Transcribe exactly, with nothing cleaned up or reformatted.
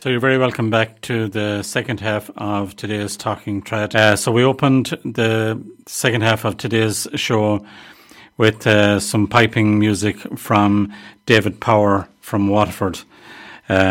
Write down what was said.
So you're very welcome back to the second half of today's Talking Trad. Uh, so we opened the second half of today's show with uh, some piping music from David Power from Waterford.